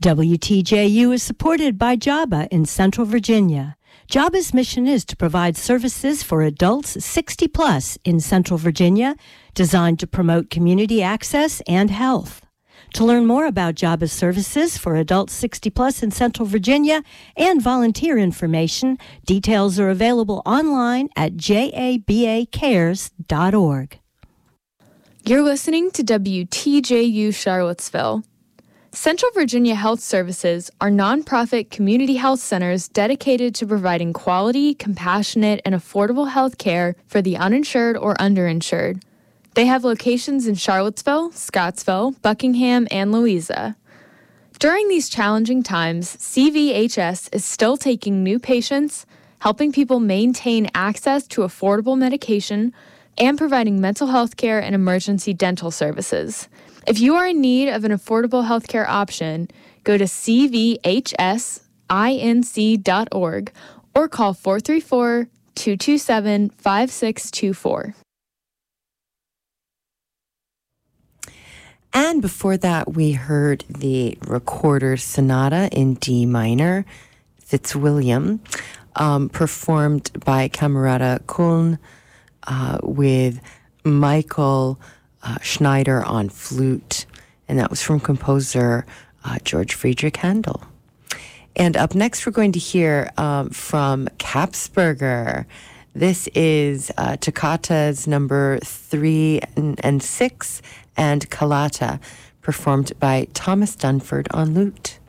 WTJU is supported by JABA in Central Virginia. JABA's mission is to provide services for adults 60 plus in Central Virginia, designed to promote community access and health. To learn more about JABA's services for adults 60 plus in Central Virginia and volunteer information, details are available online at jabacares.org. You're listening to WTJU Charlottesville. Central Virginia Health Services are nonprofit community health centers dedicated to providing quality, compassionate, and affordable health care for the uninsured or underinsured. They have locations in Charlottesville, Scottsville, Buckingham, and Louisa. During these challenging times, CVHS is still taking new patients, helping people maintain access to affordable medication, and providing mental health care and emergency dental services. If you are in need of an affordable healthcare option, go to cvhsinc.org or call 434-227-5624. And before that, we heard the Recorder Sonata in D minor, Fitzwilliam, performed by Camerata Köln with Michael Schneider on flute. And that was from composer George Friedrich Handel. And up next, we're going to hear from Capsberger. This is Toccatas number 3 and 6 and Callata, performed by Thomas Dunford on lute.